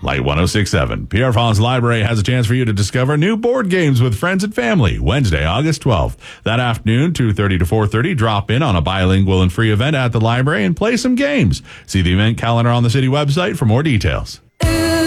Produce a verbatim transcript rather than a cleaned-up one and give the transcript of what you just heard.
Light one oh six point seven. Pierre Fons Library has a chance for you to discover new board games with friends and family. Wednesday, August twelfth. That afternoon, two thirty to four thirty, drop in on a bilingual and free event at the library and play some games. See the event calendar on the city website for more details. Ooh.